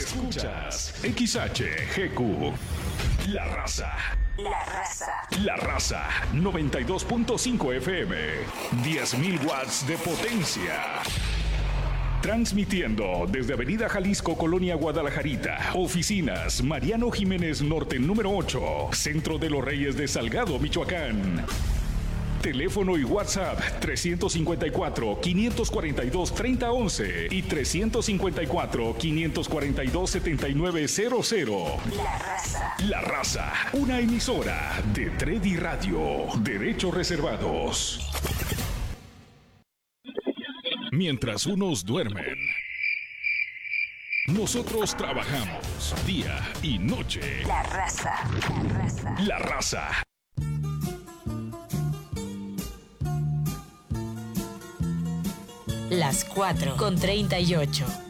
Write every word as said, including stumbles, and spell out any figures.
Escuchas X H G Q. La Raza. La Raza. La Raza. noventa y dos punto cinco F M. diez mil watts de potencia. Transmitiendo desde Avenida Jalisco, Colonia Guadalajarita. Oficinas Mariano Jiménez Norte número ocho. Centro de los Reyes de Salgado, Michoacán. Teléfono y WhatsApp trescientos cincuenta y cuatro, quinientos cuarenta y dos, treinta once y trescientos cincuenta y cuatro, quinientos cuarenta y dos, setenta y nueve cero cero. La Raza. La Raza, una emisora de Tredi Radio. Derechos reservados. Mientras unos duermen, nosotros trabajamos día y noche. La Raza. La Raza. La Raza. Las cuatro con treinta y ocho.